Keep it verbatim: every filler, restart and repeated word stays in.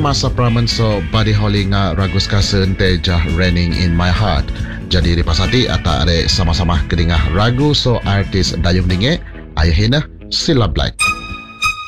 masa pramen so body holly nga ragus kasen tejah raining in my heart. Jadi ripasati ata are sama-sama kedingah ragu so artis dayung dinge ayahina sila black.